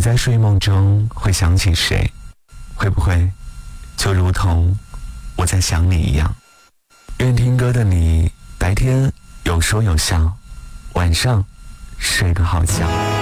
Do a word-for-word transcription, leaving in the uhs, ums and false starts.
在睡梦中会想起谁？会不会就如同我在想你一样？愿听歌的你白天有说有笑，晚上睡个好觉。